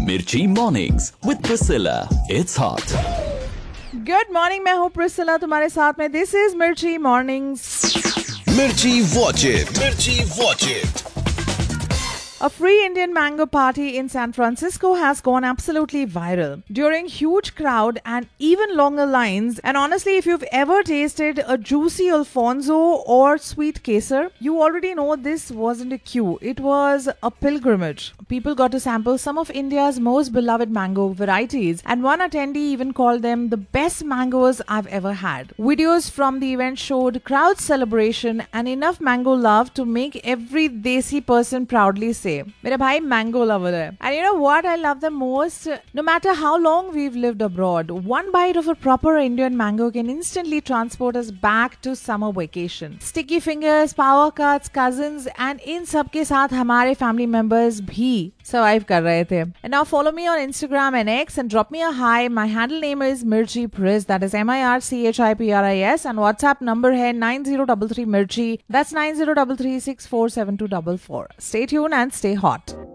मिर्ची mornings with Priscilla, it's hot. Good morning, मैं हूँ प्रिसिला तुम्हारे साथ में। दिस इज मिर्ची मॉर्निंग्स। मिर्ची वॉच इट, मिर्ची watch it. A free Indian mango party in San Francisco has gone absolutely viral during huge crowd and even longer lines. And honestly, if you've ever tasted a juicy Alfonso or sweet Kesar, you already know this wasn't a queue. It was a pilgrimage. People got to sample some of India's most beloved mango varieties, and one attendee even called them the best mangoes I've ever had. Videos from the event showed crowd celebration and enough mango love to make every desi person proudly say, मेरा भाई mango lover है. And you know what I love the most? No matter how long we've lived abroad, one bite of a proper Indian mango can instantly transport us back to summer vacation. Sticky fingers, power cuts, cousins, and इन सब के साथ हमारे family members भी survive कर रहे थे. And now follow me on Instagram and X and drop me a hi. My handle name is Mirchi Pris. That is MIRCHIPRIS. And WhatsApp number है 9033 Mirchi. That's 9033647244. Stay tuned and stay hot.